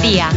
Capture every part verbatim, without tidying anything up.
día.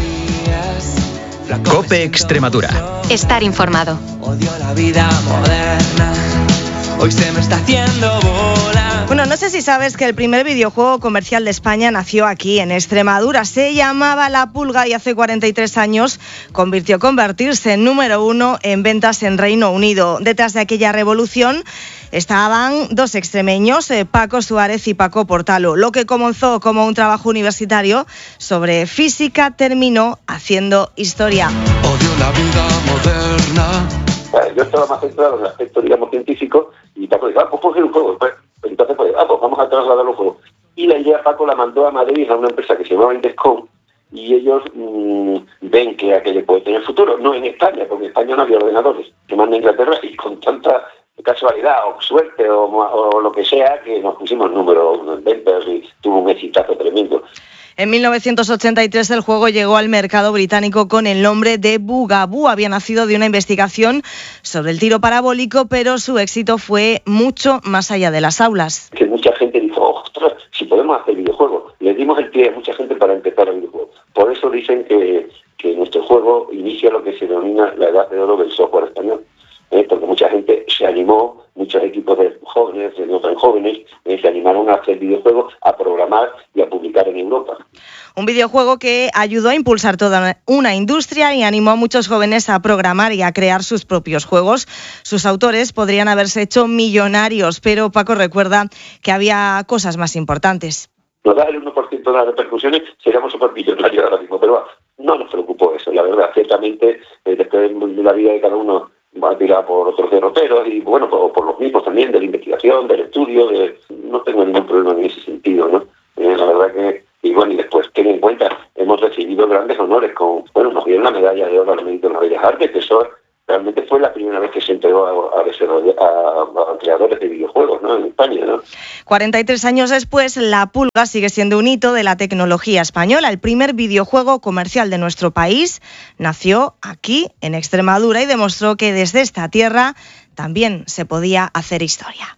COPE Extremadura. Estar informado. Odio la vida moderna. Hoy se me está haciendo bola. Bueno, no sé si sabes que el primer videojuego comercial de España nació aquí, en Extremadura. Se llamaba La Pulga y hace cuarenta y tres años convirtió convertirse en número uno en ventas en Reino Unido. Detrás de aquella revolución estaban dos extremeños, eh, Paco Suárez y Paco Portalo. Lo que comenzó como un trabajo universitario sobre física terminó haciendo historia. Odio la vida moderna. Yo estaba más centrado en el aspecto, digamos, científico, y Paco dijo, ah, pues coge un juego. Pues, entonces, pues, ah, pues vamos a trasladar los juegos. Y la idea Paco la mandó a Madrid a una empresa que se llamaba Indescom, y ellos mmm, ven que aquello puede tener futuro. No en España, porque en España no había ordenadores. Se manda a Inglaterra y con tanta casualidad o suerte o, o lo que sea, que nos pusimos número uno en ventas y tuvo un exitazo tremendo. En mil novecientos ochenta y tres el juego llegó al mercado británico con el nombre de Bugaboo. Había nacido de una investigación sobre el tiro parabólico, pero su éxito fue mucho más allá de las aulas. Que mucha gente dijo, ostras, si podemos hacer videojuegos. Le dimos el pie a mucha gente para empezar el videojuego. Por eso dicen que, que nuestro juego inicia lo que se denomina la edad de oro del software español. ¿Eh? Porque mucha gente se animó, muchos equipos de jóvenes, de no tan jóvenes, eh, se animaron a hacer videojuegos, a programar y a publicar en Europa. Un videojuego que ayudó a impulsar toda una industria y animó a muchos jóvenes a programar y a crear sus propios juegos. Sus autores podrían haberse hecho millonarios, pero Paco recuerda que había cosas más importantes. Nos da el uno por ciento de las repercusiones, seríamos supermillonarios ahora mismo, pero no nos preocupó eso, la verdad. Ciertamente, eh, después de la vida de cada uno va a tirar por otros derroteros y bueno, por, por los mismos también, de la investigación, del estudio, de, no tengo ningún problema en ese sentido, ¿no? Eh, la verdad que, y bueno, y después, ten en cuenta, hemos recibido grandes honores con, bueno, nos dieron la medalla de oro al mérito de las Bellas Artes, que eso realmente fue la primera vez que se entregó a, a, a, a creadores de videojuegos, ¿no? En España, ¿no? cuarenta y tres años después, La Pulga sigue siendo un hito de la tecnología española. El primer videojuego comercial de nuestro país nació aquí, en Extremadura, y demostró que desde esta tierra también se podía hacer historia.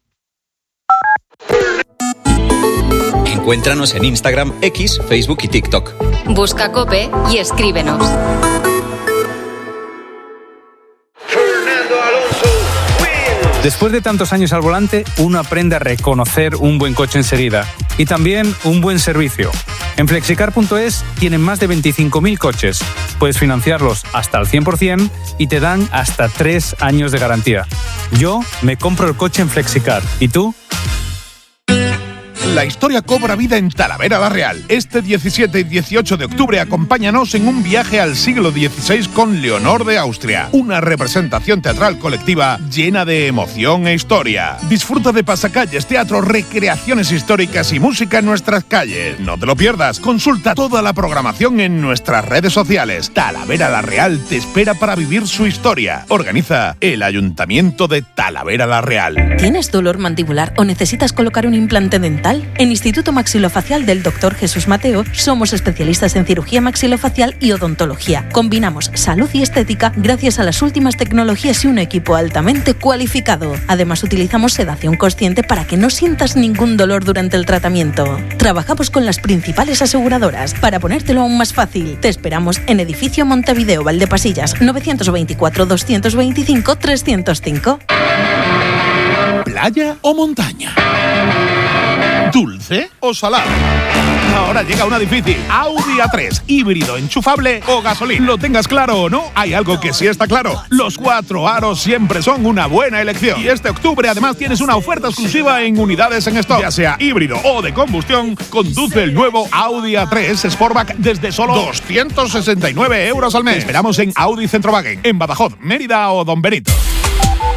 Encuéntranos en Instagram, X, Facebook y TikTok. Busca COPE y escríbenos. Después de tantos años al volante, uno aprende a reconocer un buen coche enseguida y también un buen servicio. En flexicar punto es tienen más de veinticinco mil coches. Puedes financiarlos hasta al cien por ciento y te dan hasta tres años de garantía. Yo me compro el coche en Flexicar. ¿Y tú? La historia cobra vida en Talavera la Real. Este diecisiete y dieciocho de octubre acompáñanos en un viaje al siglo dieciséis con Leonor de Austria. Una representación teatral colectiva llena de emoción e historia. Disfruta de pasacalles, teatro, recreaciones históricas y música en nuestras calles. No te lo pierdas. Consulta toda la programación en nuestras redes sociales. Talavera la Real te espera para vivir su historia. Organiza el Ayuntamiento de Talavera la Real. ¿Tienes dolor mandibular o necesitas colocar un implante dental? En Instituto Maxilofacial del doctor Jesús Mateo somos especialistas en cirugía maxilofacial y odontología. Combinamos salud y estética gracias a las últimas tecnologías y un equipo altamente cualificado. Además, utilizamos sedación consciente para que no sientas ningún dolor durante el tratamiento. Trabajamos con las principales aseguradoras. Para ponértelo aún más fácil, te esperamos en Edificio Montevideo, Valdepasillas, novecientos veinticuatro, doscientos veinticinco, trescientos cinco. ¿Playa o montaña? ¿Dulce o salado? Ahora llega una difícil. Audi A tres, híbrido, enchufable o gasolina. Lo tengas claro o no, hay algo que sí está claro. Los cuatro aros siempre son una buena elección. Y este octubre además tienes una oferta exclusiva en unidades en stock. Ya sea híbrido o de combustión, conduce el nuevo Audi A tres Sportback desde solo doscientos sesenta y nueve euros al mes. Esperamos en Audi Centrowagen, en Badajoz, Mérida o Don Benito.